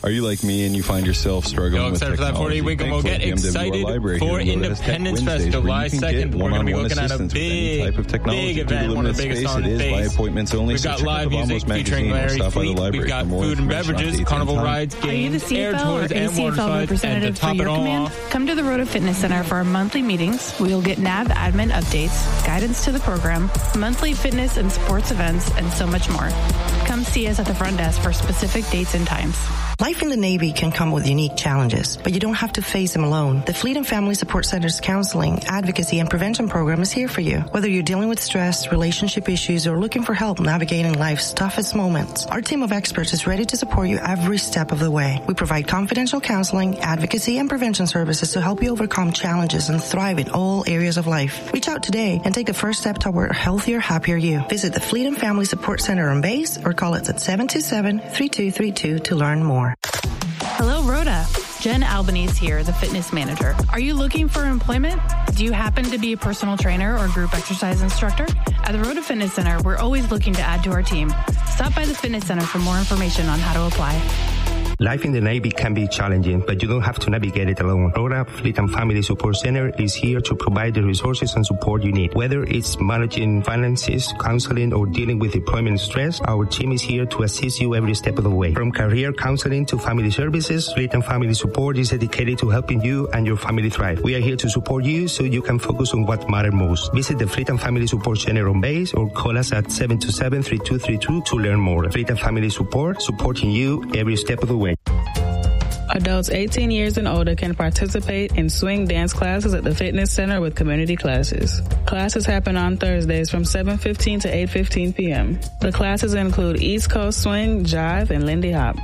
Are you like me and you find yourself struggling with technology? For that 48 week, and we'll get excited for Independence Fest July 2nd. We're going to be looking at a big event, one of the biggest on base. We've got live music featuring Larry Fleet. We've got food and beverages, carnival rides, games, air tours, and water slides. And to top it all off, come to the Rhoda Fitness Center for our monthly meetings. We'll get NAV admin updates, guidance to the program, monthly fitness and sports events, and so much more. Come see us at the front desk for specific dates and times. Life in the Navy can come with unique challenges, but you don't have to face them alone. The Fleet and Family Support Center's counseling, advocacy, and prevention program is here for you. Whether you're dealing with stress, relationship issues, or looking for help navigating life's toughest moments, our team of experts is ready to support you every step of the way. We provide confidential counseling, advocacy, and prevention services to help you overcome challenges and thrive in all areas of life. Reach out today and take the first step toward a healthier, happier you. Visit the Fleet and Family Support Center on base or call us at 727-3232 to learn more. Hello, Rhoda. Jen Albanese here, the fitness manager. Are you looking for employment? Do you happen to be a personal trainer or group exercise instructor? At the Rhoda Fitness Center, we're always looking to add to our team. Stop by the Fitness Center for more information on how to apply. Life in the Navy can be challenging, but you don't have to navigate it alone. Rhoda Fleet and Family Support Center is here to provide the resources and support you need. Whether it's managing finances, counseling, or dealing with deployment stress, our team is here to assist you every step of the way. From career counseling to family services, Fleet and Family Support is dedicated to helping you and your family thrive. We are here to support you so you can focus on what matters most. Visit the Fleet and Family Support Center on base or call us at 727-3232 to learn more. Fleet and Family Support, supporting you every step of the way. Adults 18 years and older can participate in swing dance classes at the Fitness Center with community classes. Classes happen on Thursdays from 7:15 to 8:15 p.m. The classes include East Coast Swing, Jive, and Lindy Hop.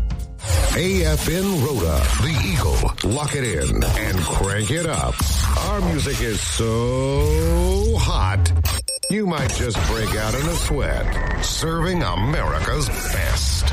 AFN Rhoda, the Eagle. Lock it in and crank it up. Our music is so hot, you might just break out in a sweat. Serving America's best.